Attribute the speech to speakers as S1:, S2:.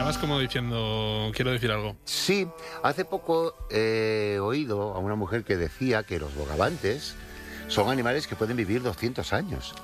S1: mirabas como diciendo, quiero decir algo.
S2: Sí, hace poco he oído a una mujer que decía que los bogavantes son animales que pueden vivir 200 años.